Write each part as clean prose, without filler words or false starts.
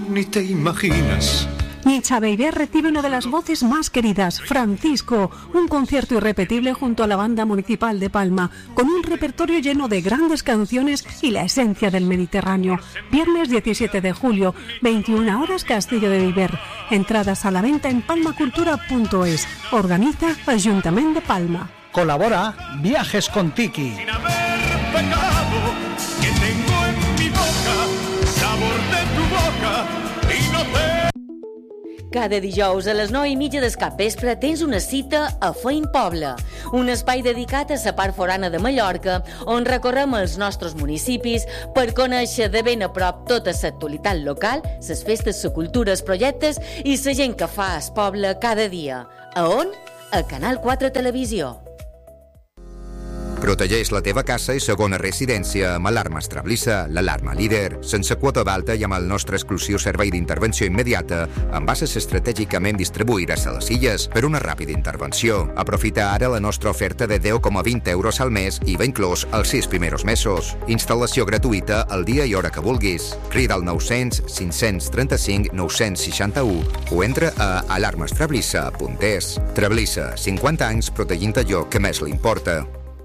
ni te imaginas. Nietzsche Beiber recibe una de las voces más queridas, Francisco, un concierto irrepetible junto a la Banda Municipal de Palma, con un repertorio lleno de grandes canciones y la esencia del Mediterráneo. Viernes 17 de julio, 21 horas, Castillo de Beiber. Entradas a la venta en palmacultura.es. Organiza Ayuntamiento de Palma. Colabora Viajes con Tiki. Sin haber pecado, que tengo en mi boca sabor de tu boca y no te... Cada dijous a les 9:30 del capvespre tens una cita a Feint Poble, un espai dedicat a la part forana de Mallorca, on recorrem els nostres municipis per conèixer de ben a prop tota l'actualitat local, les festes, la cultura, els projectes i la gent que fa el poble cada dia. A on? A Canal 4 Televisió. Protegeix la teva casa i segona residència amb Alarma Estrablissa, l'alarma líder, sense quota d'alta i amb el nostre exclusiu servei d'intervenció immediata, amb bases estratègicament distribuïdes a les illes per una ràpida intervenció. Aprofita ara la nostra oferta de 10,20 euros al mes i va inclòs els 6 primers mesos. Instal·lació gratuïta el dia i hora que vulguis. Crida al 900 535 961 o entra a alarmaestrablissa.es. Trablissa, 50 anys protegint allò que més li importa.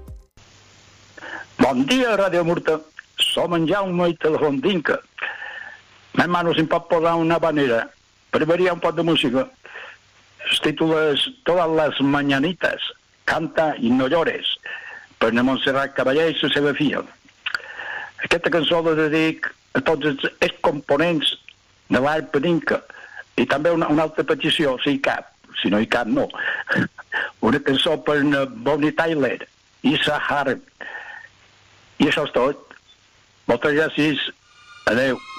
Bon dia, Ràdio Murta. Som en Jaume i Telefondinca. Mi hermano, si em pot posar una habanera per variar un poc de música. El títol és Todas las mañanitas, canta i no llores, per na Montserrat Cavallé i la seva filla. Aquesta cançó la dedic a tots els components de l'art Peninca i també una altra petició, si hi cap, si no hi cap no. Una cançó per na Bonnie Tyler i Sahara. I això és tot. Moltes gràcies. Adéu.